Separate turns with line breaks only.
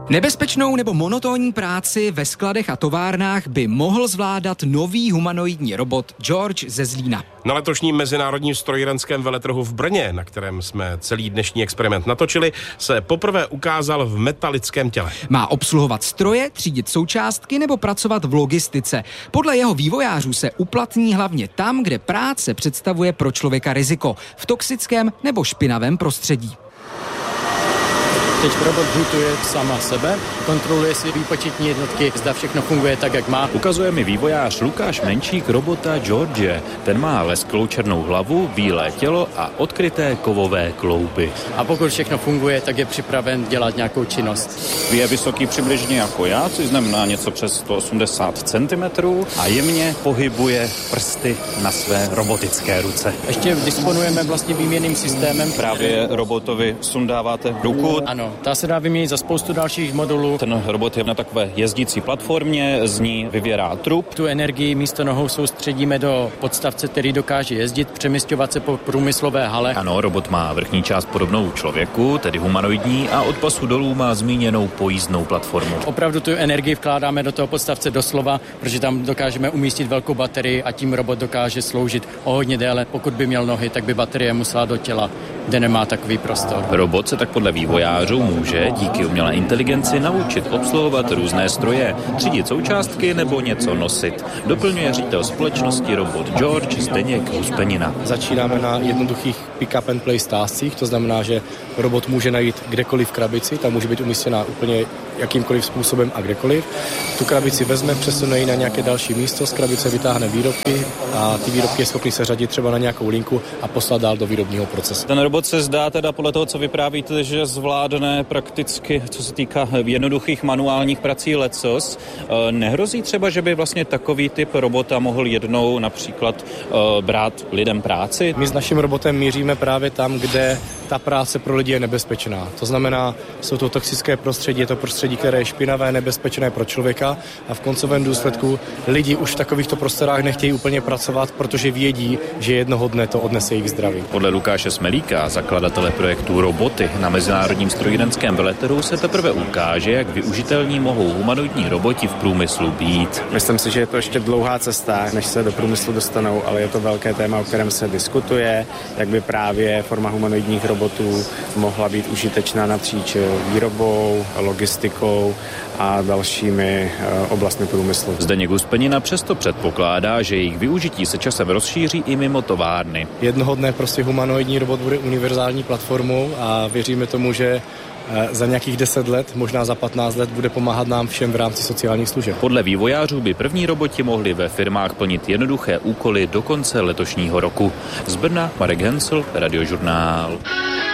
Nebezpečnou nebo monotónní práci ve skladech a továrnách by mohl zvládat nový humanoidní robot George ze Zlína.
Na letošním mezinárodním strojírenském veletrhu v Brně, na kterém jsme celý dnešní experiment natočili, se poprvé ukázal v metalickém těle.
Má obsluhovat stroje, třídit součástky nebo pracovat v logistice. Podle jeho vývojářů se uplatní hlavně tam, kde práce představuje pro člověka riziko, v toxickém nebo špinavém prostředí.
Teď robot bootuje sama sebe, kontroluje si výpočetní jednotky, zda všechno funguje tak, jak má.
Ukazuje mi vývojář Lukáš Menčík robota George. Ten má lesklou černou hlavu, bílé tělo a odkryté kovové klouby.
A pokud všechno funguje, tak je připraven dělat nějakou činnost.
Je vysoký přibližně jako já, což znamená něco přes 180 cm a jemně pohybuje prsty na své robotické ruce.
Ještě disponujeme vlastně výměnným systémem.
Právě robotovi sundáváte ruku.
Ano, ta se dá vyměnit za spoustu dalších modulů.
Ten robot je na takové jezdící platformě, z ní vyvěrá trup.
Tu energii místo nohou soustředíme do podstavce, který dokáže jezdit, přemisťovat se po průmyslové hale.
Ano, robot má vrchní část podobnou člověku, tedy humanoidní, a od pasu dolů má zmíněnou pojízdnou platformu.
Opravdu tu energii vkládáme do toho podstavce doslova, protože tam dokážeme umístit velkou baterii a tím robot dokáže sloužit o hodně déle. Pokud by měl nohy, tak by baterie musela do těla, kde nemá takový prostor.
Robot se tak podle vývojářů může díky umělé inteligenci naučit obsluhovat různé stroje, třídit součástky nebo něco nosit. Doplňuje ředitel společnosti Robot George Zdeněk Huspenina.
Začínáme na jednoduchých pick-up and place táscích, to znamená, že robot může najít kdekoliv krabici, tam může být umístěná úplně jakýmkoliv způsobem a kdekoliv. Tu krabici vezme, přesune ji na nějaké další místo, z krabice vytáhne výrobky a ty výrobky je schopný seřadit třeba na nějakou linku a poslat dál do výrobního procesu.
Ten robot se zdá teda podle toho, co vyprávíte, že zvládne prakticky, co se týká jednoduchých manuálních prací lecos. Nehrozí třeba, že by vlastně takový typ robota mohl jednou například brát lidem práci?
My s naším robotem míříme právě tam, kde ta práce pro lidi je nebezpečná. To znamená, jsou to toxické prostředí, je to prostředí, které je špinavé, nebezpečné pro člověka a v koncovém důsledku lidi už v takovýchto prostorách nechtějí úplně pracovat, protože vědí, že jednoho dne to odnese jejich zdraví.
Podle Lukáše Smelíka, zakladatele projektu Roboty na mezinárodním strojírenském veletrhu, se teprve ukáže, jak využitelní mohou humanoidní roboti v průmyslu být.
Myslím si, že je to ještě dlouhá cesta, než se do průmyslu dostanou, ale je to velké téma, o kterém se diskutuje, jak by právě forma humanoidních robotů mohla být užitečná napříč výrobou, logistikou a dalšími oblastmi průmyslu.
Zdeněk Huspenina přesto předpokládá, že jejich využití se časem rozšíří i mimo továrny.
Jednoho dne prostě humanoidní robot bude univerzální platformou a věříme tomu, že za nějakých 10 let, možná za 15 let bude pomáhat nám všem v rámci sociálních služeb.
Podle vývojářů by první roboti mohli ve firmách plnit jednoduché úkoly do konce letošního roku. Z Brna Marek Hensl, Radiožurnál.